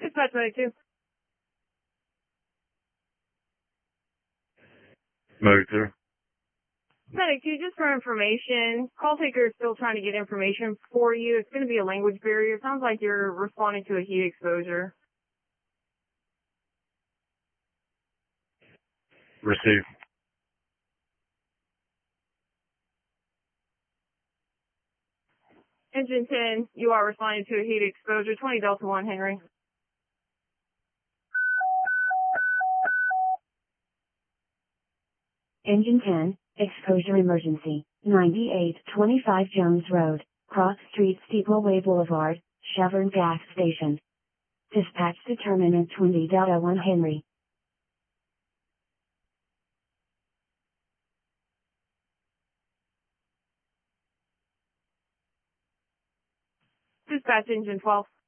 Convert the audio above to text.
Dispatch Medic 2. Medic 2. Medic 2, just for information, call taker is still trying to get information for you. It's going to be a language barrier. It sounds like you're responding to a heat exposure. Receive. Engine 10, you are responding to a heat exposure. 20 Delta 1, Henry. Engine 10, exposure emergency, 9825 Jones Road, Cross Street, Steepleway Boulevard, Chevron Gas Station. Dispatch determinant 20 Delta 1 Henry. Dispatch Engine 12.